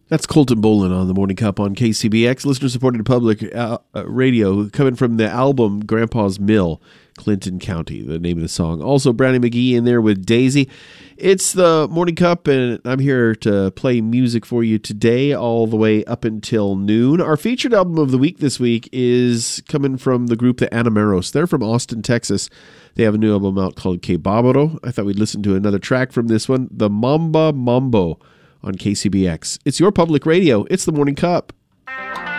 That's Colton Bolin on the Morning Cup on KCBX, listener-supported public radio, coming from the album Grandpa's Mill, Clinton County, the name of the song. Also, Brownie McGee in there with Daisy. It's the Morning Cup, and I'm here to play music for you today all the way up until noon. Our featured album of the week this week is coming from the group The Anamaros. They're from Austin, Texas. They have a new album out called Que Barbaro. I thought we'd listen to another track from this one, The Mamba Mambo, on KCBX. It's your public radio. It's the Morning Cup.